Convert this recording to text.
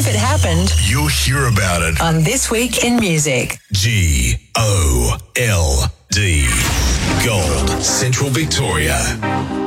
If it happened, you'll hear about it on This Week in Music. GOLD. Gold Central Victoria.